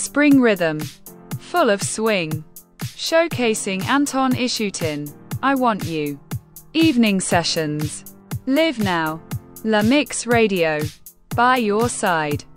spring rhythm, full of swing, showcasing Anton Ishutin, I Want You. Evening sessions. Live now. La Mix Radio. By your side.